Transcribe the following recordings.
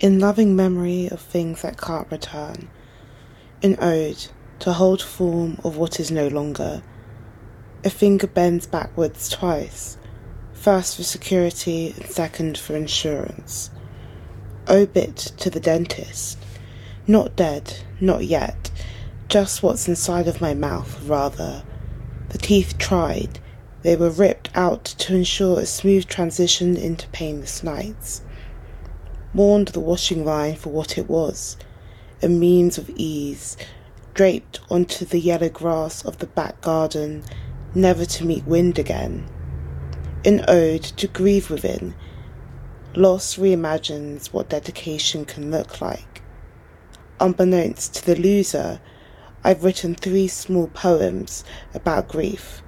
In loving memory of things that can't return, an ode to hold form of what is no longer. A finger bends backwards twice, first for security and second for insurance. Obit to the dentist. Not dead, not yet, just what's inside of my mouth, rather. The teeth tried. They were ripped out to ensure a smooth transition into painless nights. Mourned the washing line for what it was, a means of ease, draped onto the yellow grass of the back garden, never to meet wind again. An ode to grieve within. Loss reimagines what dedication can look like. Unbeknownst to the loser, I've written 3 small poems about grief.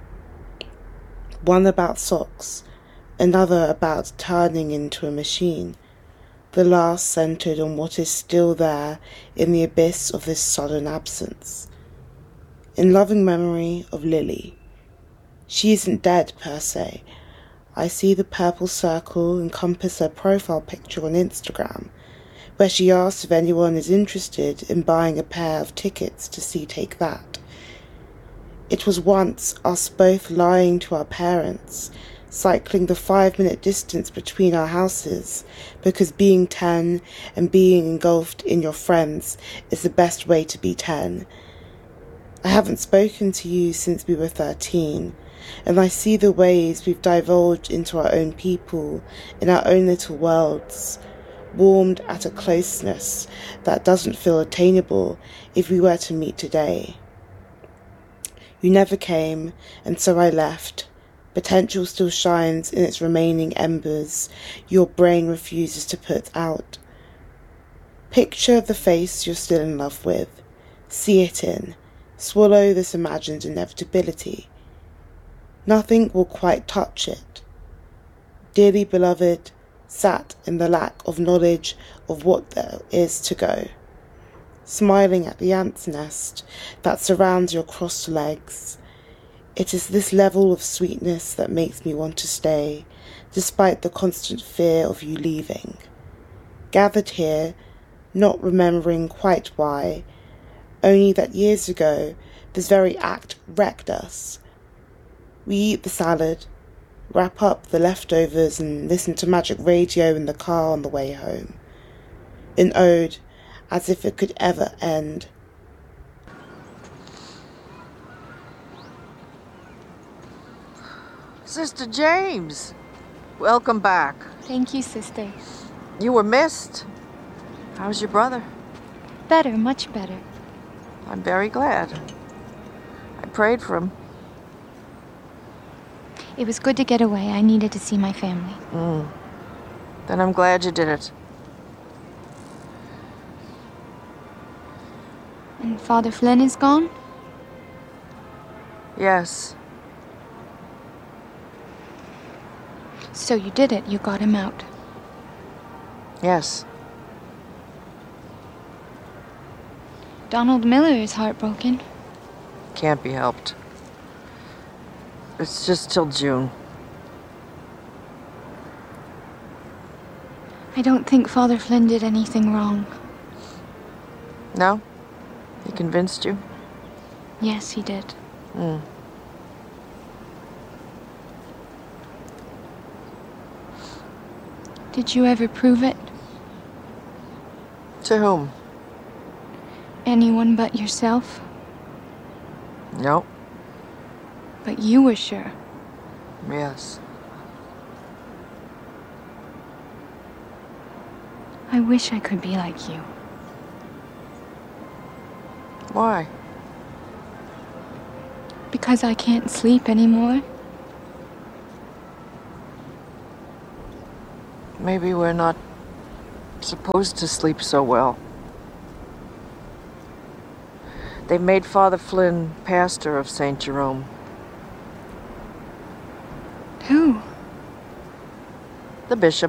One about socks, another about turning into a machine, the last centered on what is still there in the abyss of this sudden absence. In loving memory of Lily. She isn't dead per se. I see the purple circle encompass her profile picture on Instagram, where she asks if anyone is interested in buying a pair of tickets to see Take That. It was once us both lying to our parents, cycling the 5-minute distance between our houses, because being 10 and being engulfed in your friends is the best way to be 10. I haven't spoken to you since we were 13, and I see the ways we've divulged into our own people, in our own little worlds, warmed at a closeness that doesn't feel attainable if we were to meet today. You never came, and so I left. Potential still shines in its remaining embers your brain refuses to put out. Picture the face you're still in love with. See it in. Swallow this imagined inevitability. Nothing will quite touch it. Dearly beloved, sat in the lack of knowledge of what there is to go, smiling at the ant's nest that surrounds your crossed legs. It is this level of sweetness that makes me want to stay, despite the constant fear of you leaving. Gathered here, not remembering quite why, only that years ago this very act wrecked us. We eat the salad, wrap up the leftovers and listen to Magic Radio in the car on the way home. An ode, as if it could ever end. Sister James, welcome back. Thank you, sister. You were missed. How's your brother? Better, much better. I'm very glad. I prayed for him. It was good to get away. I needed to see my family. Then I'm glad you did it. And Father Flynn is gone? Yes. So you did it. You got him out. Yes. Donald Miller is heartbroken. Can't be helped. It's just till June. I don't think Father Flynn did anything wrong. No? He convinced you? Yes, he did. Did you ever prove it? To whom? Anyone but yourself? No. But you were sure. Yes. I wish I could be like you. Why? Because I can't sleep anymore. Maybe we're not supposed to sleep so well. They made Father Flynn pastor of St. Jerome. Who? The bishop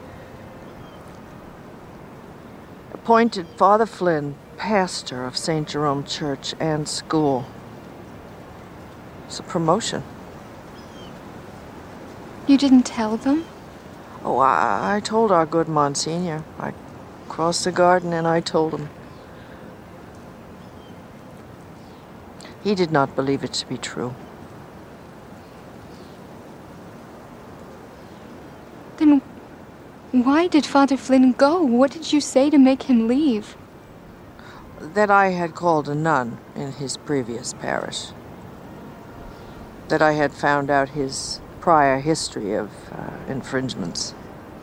appointed Father Flynn pastor of St. Jerome Church and School. It's a promotion. You didn't tell them? Oh, I told our good Monsignor. I across the garden, and I told him. He did not believe it to be true. Then why did Father Flynn go? What did you say to make him leave? That I had called a nun in his previous parish. That I had found out his prior history of infringements.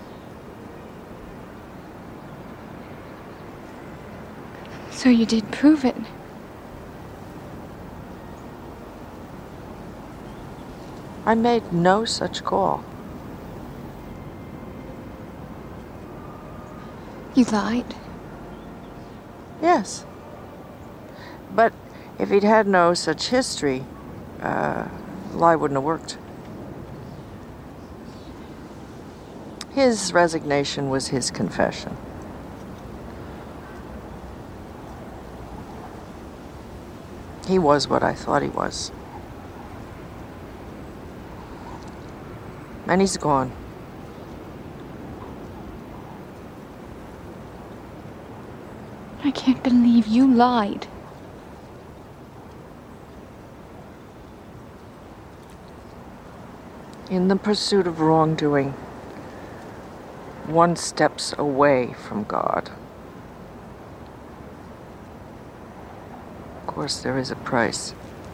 So you did prove it. I made no such call. You lied. Yes. But if he'd had no such history, lie wouldn't have worked. His resignation was his confession. He was what I thought he was. And he's gone. I can't believe you lied. In the pursuit of wrongdoing, one steps away from God. Of course, there is a price.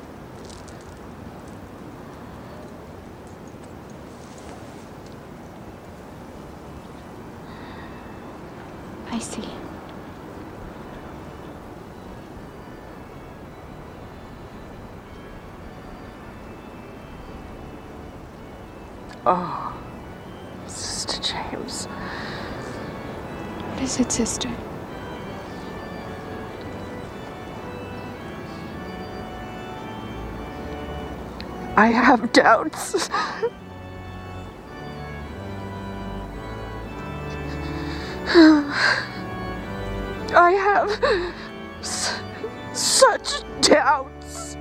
I see. Oh, Sister James. What is it, sister? I have doubts. I have such doubts.